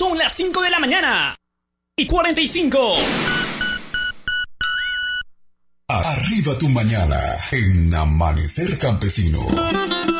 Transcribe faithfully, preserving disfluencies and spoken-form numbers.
Son las cinco de la mañana y cuarenta y cinco. Arriba tu mañana en Amanecer Campesino.